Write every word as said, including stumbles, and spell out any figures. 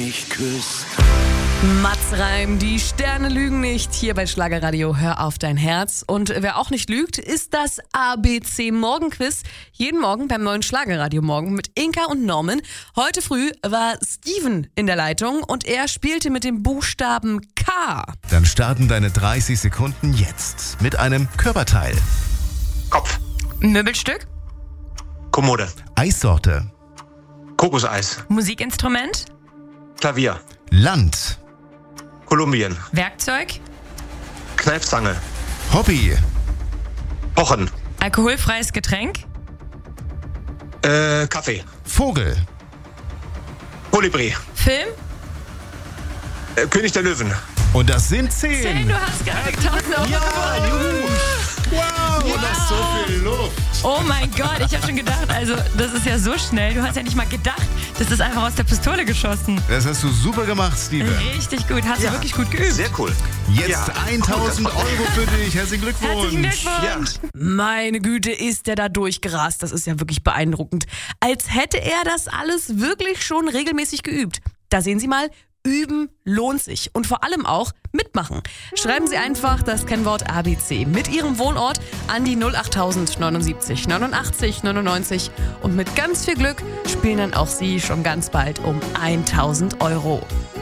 mich küsst. Mats Reim, die Sterne lügen nicht. Hier bei Schlagerradio, hör auf dein Herz. Und wer auch nicht lügt, ist das A B C Morgenquiz. Jeden Morgen beim neuen Schlagerradio Morgen mit Inka und Norman. Heute früh war Steven in der Leitung und er spielte mit dem Buchstaben K. Dann starten deine dreißig Sekunden jetzt mit einem Körperteil. Kopf. Möbelstück, Kommode. Eissorte. Kokoseis. Musikinstrument, Klavier. Land. Kolumbien. Werkzeug, Kneifzange. Hobby. Pochen. alkoholfreies Getränk, Äh, Kaffee. Vogel. Kolibri. Film. Äh, König der Löwen. Und das sind Zehn, zehn. du hast gerade tausend Euro gewonnen. Wow, und das ist so viel Luft. Oh mein Gott, ich habe schon gedacht, also das ist ja so schnell. Du hast ja nicht mal gedacht, das ist einfach aus der Pistole geschossen. Das hast du super gemacht, Steven. Richtig gut, hast du Ja. wirklich gut geübt. Sehr cool. Jetzt Ja. tausend Euro für dich. Herzlichen Glückwunsch. Herzlichen Glückwunsch. Ja. Meine Güte, ist der da durchgerast. Das ist ja wirklich beeindruckend. Als hätte er das alles wirklich schon regelmäßig geübt. Da sehen Sie mal, üben lohnt sich. Und vor allem auch mitmachen. Schreiben Sie einfach das Kennwort A B C mit Ihrem Wohnort an die null acht neunundsiebzig neunundachtzig neunundneunzig. Und mit ganz viel Glück spielen dann auch Sie schon ganz bald um tausend Euro.